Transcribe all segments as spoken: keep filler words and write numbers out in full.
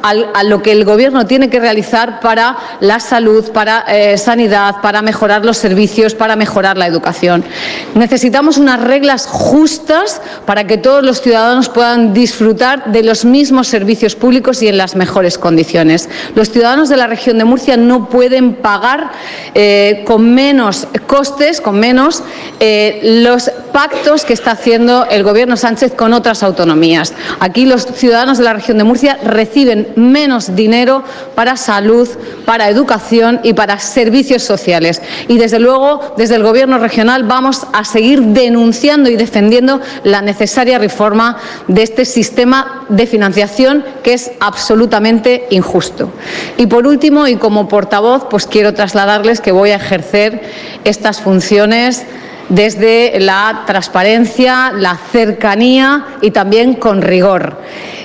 al, a lo que el Gobierno tiene que realizar para la salud, para eh, sanidad, para mejorar los servicios, para mejorar la educación. Necesitamos unas reglas justas para que todos los ciudadanos puedan disfrutar de los mismos servicios públicos y en las mejores condiciones. Los ciudadanos de la región de Murcia no pueden pagar eh, con menos costes, con menos eh, los pactos que está haciendo el Gobierno Sánchez con otras autonomías. Aquí los ciudadanos de la región de Murcia reciben menos dinero para salud, para educación y para servicios sociales. Y desde luego, desde el Gobierno regional vamos a seguir denunciando y defendiendo la necesaria reforma de este sistema de financiación que es absolutamente injusto. Y por último, y como portavoz, pues quiero trasladarles que voy a ejercer estas funciones desde la transparencia, la cercanía y también con rigor.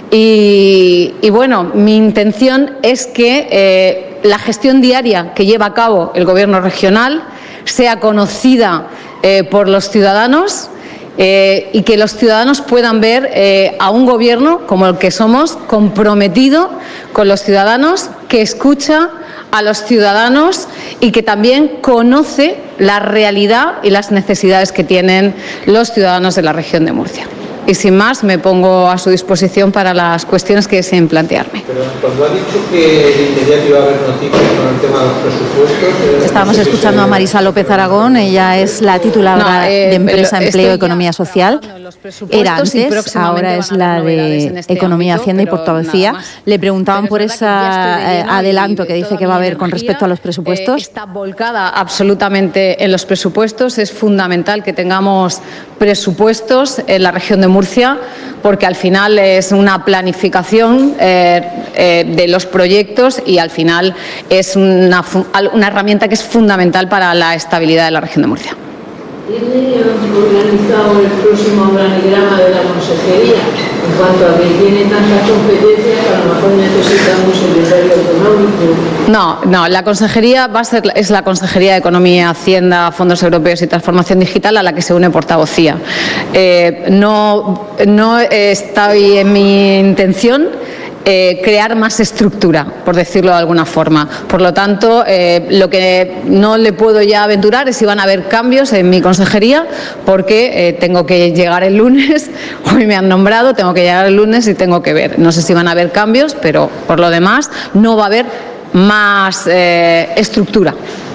Y, y bueno, mi intención es que eh, la gestión diaria que lleva a cabo el Gobierno regional sea conocida eh, por los ciudadanos eh, y que los ciudadanos puedan ver eh, a un Gobierno como el que somos, comprometido con los ciudadanos, que escucha a los ciudadanos y que también conoce la realidad y las necesidades que tienen los ciudadanos de la región de Murcia. Y sin más, me pongo a su disposición para las cuestiones que deseen plantearme. Pero cuando ha dicho que de inmediato iba a haber noticias con el tema de los presupuestos... Estábamos no sé escuchando si a Marisa López Aragón, ella es la tituladora no, eh, de Empresa, lo, Empleo, Economía Social. Era antes, ahora es la de este Economía, ámbito, Hacienda y Portavocía. Le preguntaban por ese adelanto que dice que va a haber con respecto a los presupuestos. Eh, está volcada absolutamente en los presupuestos. Es fundamental que tengamos presupuestos en la región de Murcia, porque al final es una planificación eh, eh, de los proyectos y al final es una, una herramienta que es fundamental para la estabilidad de la región de Murcia. ¿Tiene organizado el próximo organigrama de la consejería en cuanto a que tiene tantas competencias que a lo mejor necesita un secretario autonómico? No, no, la consejería va a ser, es la Consejería de Economía, Hacienda, Fondos Europeos y Transformación Digital a la que se une Portavocía. Eh, no, no estoy en mi intención Eh, crear más estructura, por decirlo de alguna forma. Por lo tanto, eh, lo que no le puedo ya aventurar es si van a haber cambios en mi consejería, porque eh, tengo que llegar el lunes, hoy me han nombrado, tengo que llegar el lunes y tengo que ver. No sé si van a haber cambios, pero por lo demás no va a haber más eh, estructura.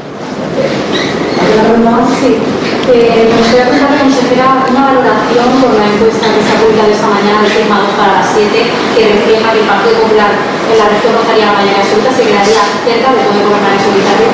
Sí. Eh, me gustaría preguntarle, consejera, una valoración por la encuesta que se ha publicado esta mañana de Firma dos para las siete, que refleja que el Partido Popular en la región rozaría la mayoría absoluta, se quedaría cerca de poder gobernar en solitario.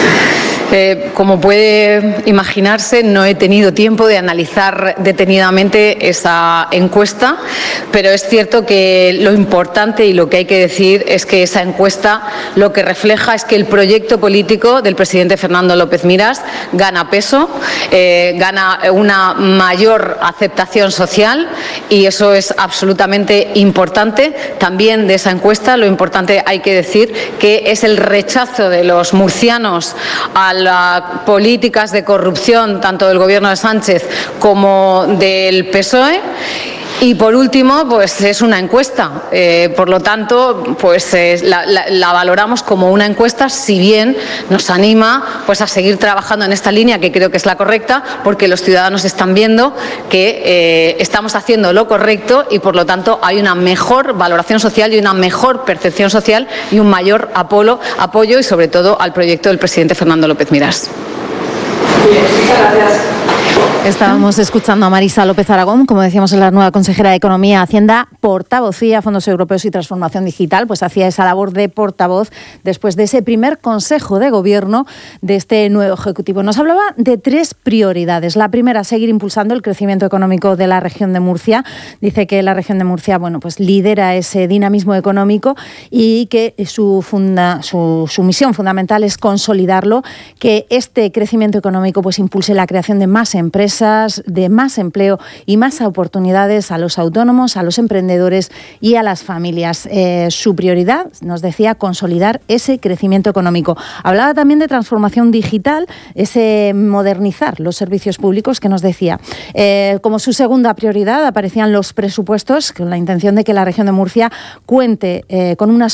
Eh, como puede imaginarse, no he tenido tiempo de analizar detenidamente esa encuesta, pero es cierto que lo importante y lo que hay que decir es que esa encuesta lo que refleja es que el proyecto político del presidente Fernando López Miras gana peso, eh, gana una mayor aceptación social y eso es absolutamente importante. También de esa encuesta lo importante hay que decir que es el rechazo de los murcianos a las políticas de corrupción tanto del Gobierno de Sánchez como del P S O E. Y por último, pues es una encuesta, eh, por lo tanto, pues eh, la, la, la valoramos como una encuesta, si bien nos anima pues a seguir trabajando en esta línea, que creo que es la correcta, porque los ciudadanos están viendo que eh, estamos haciendo lo correcto y por lo tanto hay una mejor valoración social y una mejor percepción social y un mayor apolo, apoyo y sobre todo al proyecto del presidente Fernando López Miras. Bien, muchas gracias. Estábamos escuchando a Marisa López Aragón, como decíamos, es la nueva consejera de Economía, Hacienda, Portavocía, Fondos Europeos y Transformación Digital, pues hacía esa labor de portavoz después de ese primer Consejo de Gobierno de este nuevo Ejecutivo. Nos hablaba de tres prioridades. La primera, seguir impulsando el crecimiento económico de la región de Murcia. Dice que la región de Murcia, bueno, pues lidera ese dinamismo económico y que su, funda, su, su misión fundamental es consolidarlo, que este crecimiento económico pues impulse la creación de más empresas, de más empleo y más oportunidades a los autónomos, a los emprendedores y a las familias. Eh, su prioridad, nos decía, consolidar ese crecimiento económico. Hablaba también de transformación digital, ese modernizar los servicios públicos que nos decía. Eh, como su segunda prioridad aparecían los presupuestos, con la intención de que la región de Murcia cuente eh, con una